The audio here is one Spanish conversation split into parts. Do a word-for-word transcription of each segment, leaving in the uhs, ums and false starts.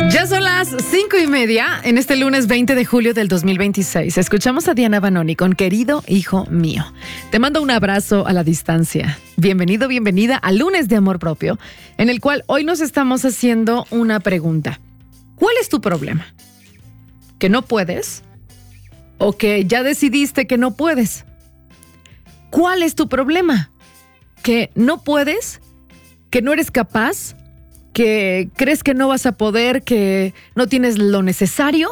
Ya son las cinco y media en este lunes veinte de julio del dos mil veintiséis. Escuchamos a Diana Banoni con Querido Hijo Mío. Te mando un abrazo a la distancia. Bienvenido, bienvenida al lunes de amor propio, en el cual hoy nos estamos haciendo una pregunta. ¿Cuál es tu problema? ¿Que no puedes? ¿O que ya decidiste que no puedes? ¿Cuál es tu problema? ¿Que no puedes? ¿Que no eres capaz? ¿Que crees que no vas a poder, que no tienes lo necesario?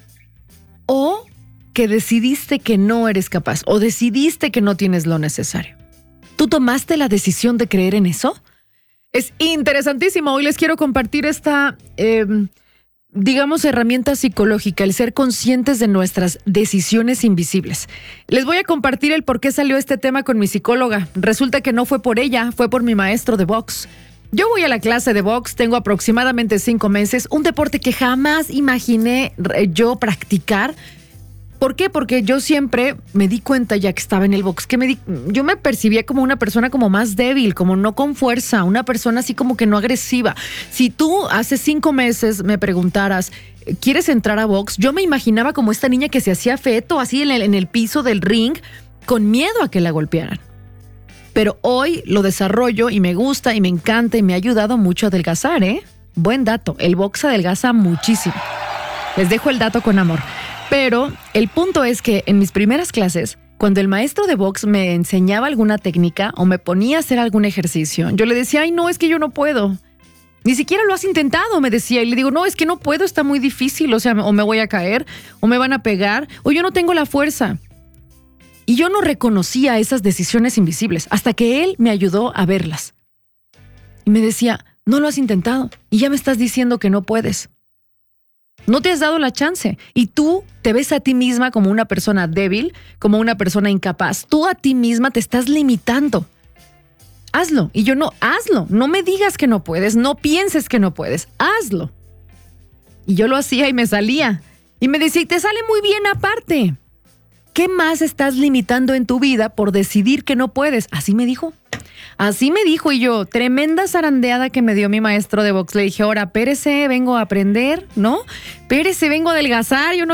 ¿O que decidiste que no eres capaz o decidiste que no tienes lo necesario? ¿Tú tomaste la decisión de creer en eso? Es interesantísimo. Hoy les quiero compartir esta, eh, digamos, herramienta psicológica, el ser conscientes de nuestras decisiones invisibles. Les voy a compartir el por qué salió este tema con mi psicóloga. Resulta que no fue por ella, fue por mi maestro de box. Yo voy a la clase de box, tengo aproximadamente cinco meses, un deporte que jamás imaginé yo practicar. ¿Por qué? Porque yo siempre me di cuenta, ya que estaba en el box, que me di, yo me percibía como una persona como más débil, como no con fuerza, una persona así como que no agresiva. Si tú hace cinco meses me preguntaras, ¿quieres entrar a box? Yo me imaginaba como esta niña que se hacía feto así en el, en el piso del ring, con miedo a que la golpearan. Pero hoy lo desarrollo y me gusta y me encanta y me ha ayudado mucho a adelgazar, ¿eh? Buen dato, el box adelgaza muchísimo. Les dejo el dato con amor. Pero el punto es que en mis primeras clases, cuando el maestro de box me enseñaba alguna técnica o me ponía a hacer algún ejercicio, yo le decía, ay, no, es que yo no puedo. Ni siquiera lo has intentado, me decía. Y le digo, no, es que no puedo, está muy difícil. O sea, o me voy a caer, o me van a pegar, o yo no tengo la fuerza. Y yo no reconocía esas decisiones invisibles hasta que él me ayudó a verlas. Y me decía, no lo has intentado y ya me estás diciendo que no puedes. No te has dado la chance y tú te ves a ti misma como una persona débil, como una persona incapaz. Tú a ti misma te estás limitando. Hazlo. Y yo no, hazlo. No me digas que no puedes, no pienses que no puedes. Hazlo. Y yo lo hacía y me salía. Y me decía, y te sale muy bien aparte. ¿Qué más estás limitando en tu vida por decidir que no puedes? Así me dijo. Así me dijo y yo, tremenda zarandeada que me dio mi maestro de box. Le dije, ahora, pérese, vengo a aprender, ¿no? Pérese, vengo a adelgazar, yo no